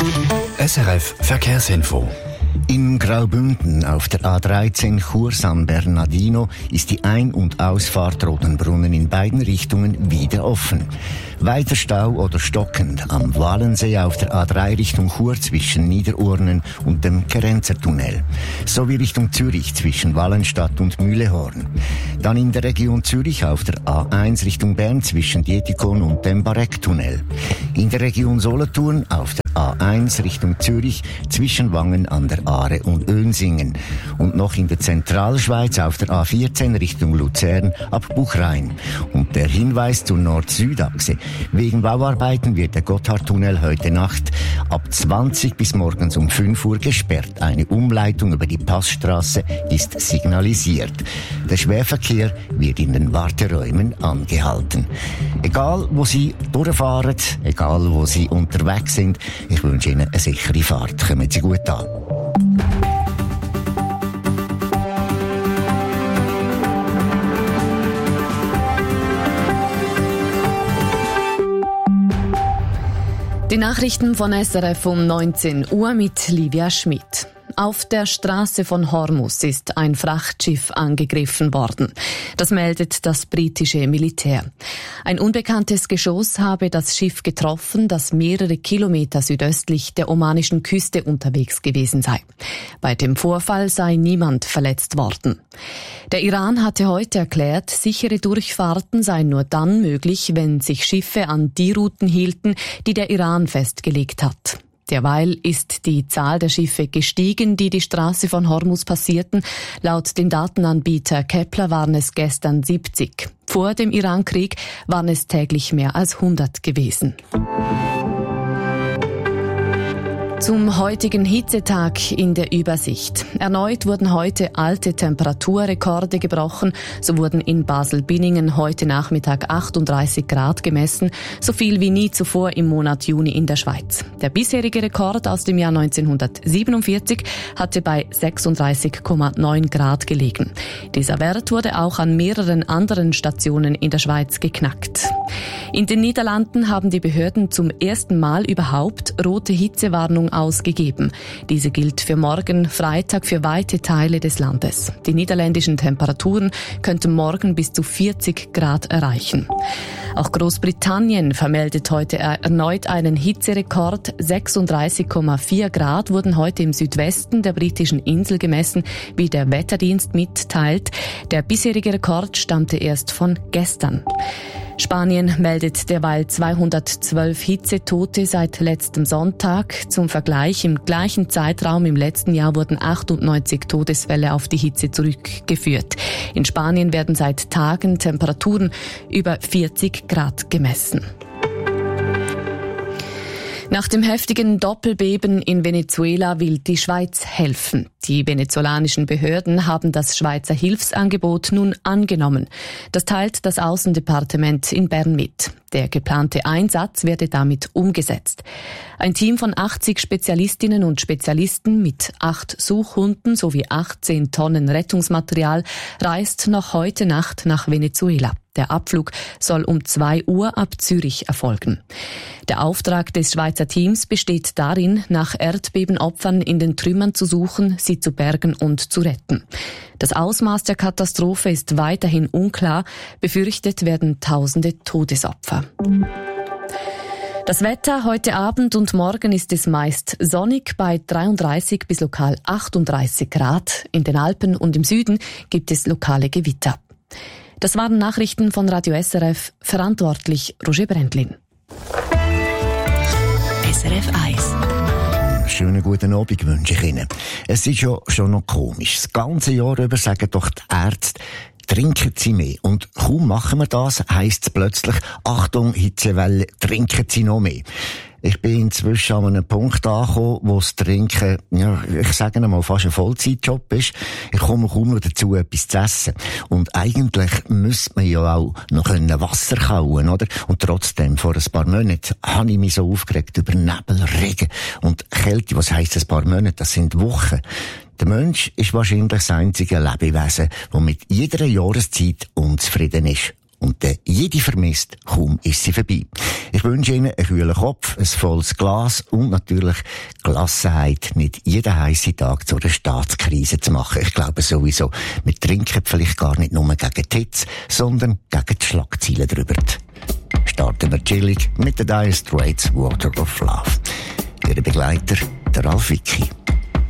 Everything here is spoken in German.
SRF Verkehrsinfo. In Graubünden auf der A13 Chur-San Bernardino ist die Ein- und Ausfahrt Rodenbrunnen in beiden Richtungen wieder offen. Weiter Stau oder stockend am Walensee auf der A3 Richtung Chur zwischen Niederurnen und dem Kerenzertunnel. Sowie Richtung Zürich zwischen Wallenstadt und Mühlehorn. Dann in der Region Zürich auf der A1 Richtung Bern zwischen Dietikon und dem Barecktunnel. In der Region Solothurn auf der A1 Richtung Zürich zwischen Wangen an der Aare und Önsingen. Und noch in der Zentralschweiz auf der A14 Richtung Luzern ab Buchrein. Und der Hinweis zur Nord-Süd-Achse. Wegen Bauarbeiten wird der Gotthardtunnel heute Nacht ab 20 bis morgens um 5 Uhr gesperrt. Eine Umleitung über die Passstraße ist signalisiert. Der Schwerverkehr wird in den Warteräumen angehalten. Egal, wo Sie durchfahren, egal, wo Sie unterwegs sind, ich wünsche Ihnen eine sichere Fahrt. Kommen Sie gut an. Die Nachrichten von SRF um 19 Uhr mit Livia Schmidt. Auf der Straße von Hormuz ist ein Frachtschiff angegriffen worden. Das meldet das britische Militär. Ein unbekanntes Geschoss habe das Schiff getroffen, das mehrere Kilometer südöstlich der omanischen Küste unterwegs gewesen sei. Bei dem Vorfall sei niemand verletzt worden. Der Iran hatte heute erklärt, sichere Durchfahrten seien nur dann möglich, wenn sich Schiffe an die Routen hielten, die der Iran festgelegt hat. Derweil ist die Zahl der Schiffe gestiegen, die die Straße von Hormuz passierten. Laut dem Datenanbieter Kepler waren es gestern 70. Vor dem Irankrieg waren es täglich mehr als 100 gewesen. Zum heutigen Hitzetag in der Übersicht. Erneut wurden heute alte Temperaturrekorde gebrochen. So wurden in Basel-Binningen heute Nachmittag 38 Grad gemessen, so viel wie nie zuvor im Monat Juni in der Schweiz. Der bisherige Rekord aus dem Jahr 1947 hatte bei 36,9 Grad gelegen. Dieser Wert wurde auch an mehreren anderen Stationen in der Schweiz geknackt. In den Niederlanden haben die Behörden zum ersten Mal überhaupt rote Hitzewarnung ausgegeben. Diese gilt für morgen Freitag für weite Teile des Landes. Die niederländischen Temperaturen könnten morgen bis zu 40 Grad erreichen. Auch Großbritannien vermeldet heute erneut einen Hitzerekord. 36,4 Grad wurden heute im Südwesten der britischen Insel gemessen, wie der Wetterdienst mitteilt. Der bisherige Rekord stammte erst von gestern. Spanien meldet derweil 212 Hitzetote seit letztem Sonntag. Zum Vergleich, im gleichen Zeitraum im letzten Jahr wurden 98 Todesfälle auf die Hitze zurückgeführt. In Spanien werden seit Tagen Temperaturen über 40 Grad gemessen. Nach dem heftigen Doppelbeben in Venezuela will die Schweiz helfen. Die venezolanischen Behörden haben das Schweizer Hilfsangebot nun angenommen. Das teilt das Aussendepartement in Bern mit. Der geplante Einsatz werde damit umgesetzt. Ein Team von 80 Spezialistinnen und Spezialisten mit 8 Suchhunden sowie 18 Tonnen Rettungsmaterial reist noch heute Nacht nach Venezuela. Der Abflug soll um 2 Uhr ab Zürich erfolgen. Der Auftrag des Schweizer Teams besteht darin, nach Erdbebenopfern in den Trümmern zu suchen, sie zu bergen und zu retten. Das Ausmaß der Katastrophe ist weiterhin unklar. Befürchtet werden Tausende Todesopfer. Das Wetter heute Abend und morgen ist es meist sonnig bei 33 bis lokal 38 Grad. In den Alpen und im Süden gibt es lokale Gewitter. Das waren Nachrichten von Radio SRF, verantwortlich Roger Brändlin. SRF 1. Schönen guten Abend wünsche ich Ihnen. Es ist ja schon noch komisch. Das ganze Jahr über sagen doch die Ärzte, trinken Sie mehr. Und kaum machen wir das, heisst es plötzlich, Achtung, Hitzewelle, trinken Sie noch mehr. Ich bin inzwischen an einem Punkt angekommen, wo das Trinken, ja, ich sage einmal, fast ein Vollzeitjob ist. Ich komme kaum noch dazu, etwas zu essen. Und eigentlich müsste man ja auch noch Wasser kauen, oder? Und trotzdem, vor ein paar Monaten, habe ich mich so aufgeregt über Nebel, Regen und Kälte. Was heisst ein paar Monate? Das sind Wochen. Der Mensch ist wahrscheinlich das einzige Lebewesen, das mit jeder Jahreszeit unzufrieden ist. Und der jede vermisst, kaum ist sie vorbei. Ich wünsche Ihnen einen kühlen Kopf, ein volles Glas und natürlich Gelassenheit, nicht jeden heissen Tag zu einer Staatskrise zu machen. Ich glaube sowieso, wir trinken vielleicht gar nicht nur gegen die Hitze, sondern gegen die Schlagzeilen drüber. Starten wir chillig mit den Dire Straits Water of Love. Ihre Begleiter, der Ralf Wicki.